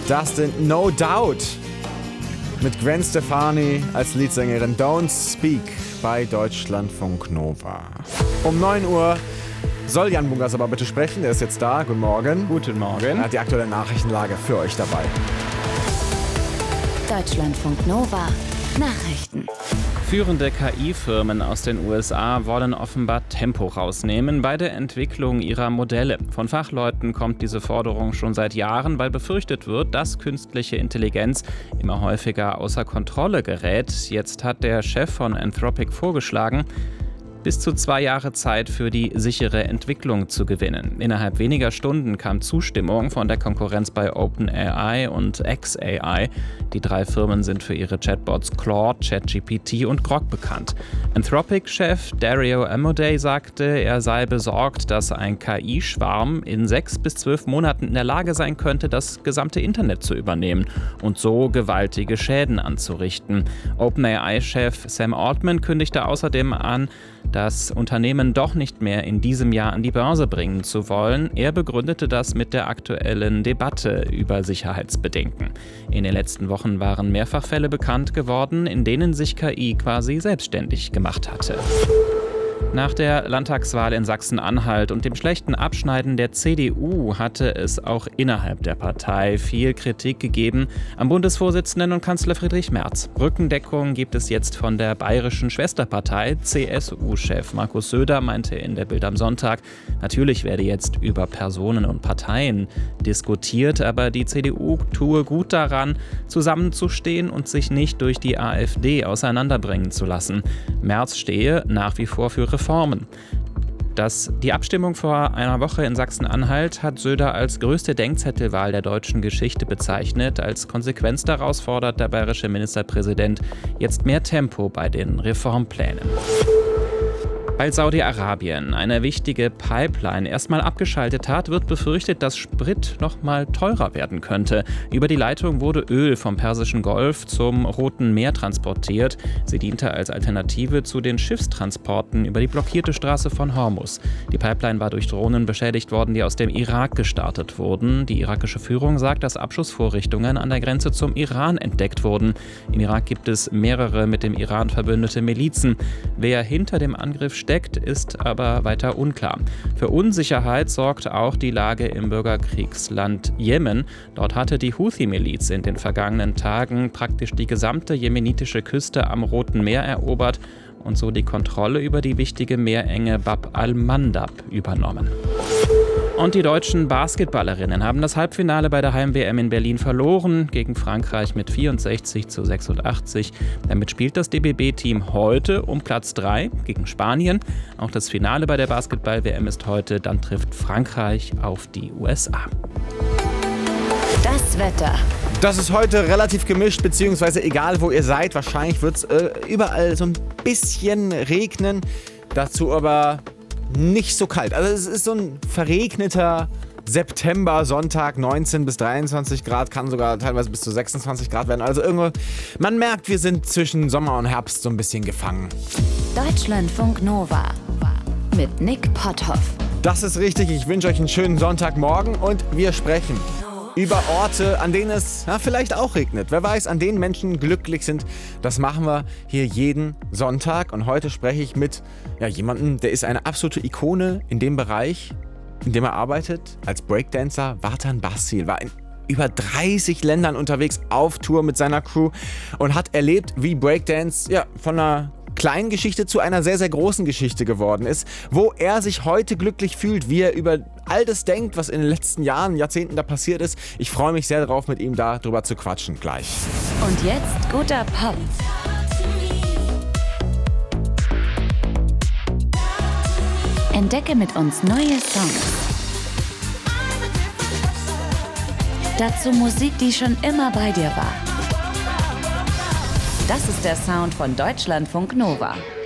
Das sind No Doubt mit Gwen Stefani als Leadsängerin. Don't Speak bei Deutschlandfunk Nova. Um 9 Uhr soll Jan Bunkers aber bitte sprechen. Der ist jetzt da. Guten Morgen. Guten Morgen. Er hat die aktuelle Nachrichtenlage für euch dabei. Deutschlandfunk Nova Nachrichten. Führende KI-Firmen aus den USA wollen offenbar Tempo rausnehmen bei der Entwicklung ihrer Modelle. Von Fachleuten kommt diese Forderung schon seit Jahren, weil befürchtet wird, dass künstliche Intelligenz immer häufiger außer Kontrolle gerät. Jetzt hat der Chef von Anthropic vorgeschlagen, bis zu 2 Jahre Zeit für die sichere Entwicklung zu gewinnen. Innerhalb weniger Stunden kam Zustimmung von der Konkurrenz bei OpenAI und xAI. Die 3 Firmen sind für ihre Chatbots Claude, ChatGPT und Grok bekannt. Anthropic-Chef Dario Amodei sagte, er sei besorgt, dass ein KI-Schwarm in 6 bis 12 Monaten in der Lage sein könnte, das gesamte Internet zu übernehmen und so gewaltige Schäden anzurichten. OpenAI-Chef Sam Altman kündigte außerdem an, das Unternehmen doch nicht mehr in diesem Jahr an die Börse bringen zu wollen. Er begründete das mit der aktuellen Debatte über Sicherheitsbedenken. In den letzten Wochen waren mehrfach Fälle bekannt geworden, in denen sich KI quasi selbstständig gemacht hatte. Nach der Landtagswahl in Sachsen-Anhalt und dem schlechten Abschneiden der CDU hatte es auch innerhalb der Partei viel Kritik gegeben am Bundesvorsitzenden und Kanzler Friedrich Merz. Rückendeckung gibt es jetzt von der bayerischen Schwesterpartei. CSU-Chef Markus Söder meinte in der Bild am Sonntag, natürlich werde jetzt über Personen und Parteien diskutiert, aber die CDU tue gut daran, zusammenzustehen und sich nicht durch die AfD auseinanderbringen zu lassen. Merz stehe nach wie vor für Reformen. Die Abstimmung vor einer Woche in Sachsen-Anhalt hat Söder als größte Denkzettelwahl der deutschen Geschichte bezeichnet. Als Konsequenz daraus fordert der bayerische Ministerpräsident jetzt mehr Tempo bei den Reformplänen. Weil Saudi-Arabien eine wichtige Pipeline erstmal abgeschaltet hat, wird befürchtet, dass Sprit noch mal teurer werden könnte. Über die Leitung wurde Öl vom Persischen Golf zum Roten Meer transportiert. Sie diente als Alternative zu den Schiffstransporten über die blockierte Straße von Hormuz. Die Pipeline war durch Drohnen beschädigt worden, die aus dem Irak gestartet wurden. Die irakische Führung sagt, dass Abschussvorrichtungen an der Grenze zum Iran entdeckt wurden. Im Irak gibt es mehrere mit dem Iran verbündete Milizen. Wer hinter dem Angriff steckt, ist aber weiter unklar. Für Unsicherheit sorgt auch die Lage im Bürgerkriegsland Jemen. Dort hatte die Houthi-Miliz in den vergangenen Tagen praktisch die gesamte jemenitische Küste am Roten Meer erobert und so die Kontrolle über die wichtige Meerenge Bab al-Mandab übernommen. Und die deutschen Basketballerinnen haben das Halbfinale bei der Heim-WM in Berlin verloren, gegen Frankreich mit 64:86. Damit spielt das DBB-Team heute um Platz 3 gegen Spanien. Auch das Finale bei der Basketball-WM ist heute, dann trifft Frankreich auf die USA. Das Wetter. Das ist heute relativ gemischt, beziehungsweise egal wo ihr seid, wahrscheinlich wird es überall so ein bisschen regnen. Dazu aber nicht so kalt. Also es ist so ein verregneter September, Sonntag, 19 bis 23 Grad, kann sogar teilweise bis zu 26 Grad werden. Also irgendwo, man merkt, wir sind zwischen Sommer und Herbst so ein bisschen gefangen. Deutschlandfunk Nova mit Nick Potthoff. Das ist richtig, ich wünsche euch einen schönen Sonntagmorgen und wir sprechen über Orte, an denen es vielleicht auch regnet. Wer weiß, an denen Menschen glücklich sind. Das machen wir hier jeden Sonntag. Und heute spreche ich mit jemandem, der ist eine absolute Ikone in dem Bereich, in dem er arbeitet. Als Breakdancer, Vartan Basil war in über 30 Ländern unterwegs auf Tour mit seiner Crew und hat erlebt, wie Breakdance von einer kleinen Geschichte zu einer sehr, sehr großen Geschichte geworden ist, wo er sich heute glücklich fühlt, wie er über all das denkt, was in den letzten Jahren, Jahrzehnten da passiert ist. Ich freue mich sehr darauf, mit ihm darüber zu quatschen gleich. Und jetzt guter Pop. Entdecke mit uns neue Songs. Dazu Musik, die schon immer bei dir war. Das ist der Sound von Deutschlandfunk Nova.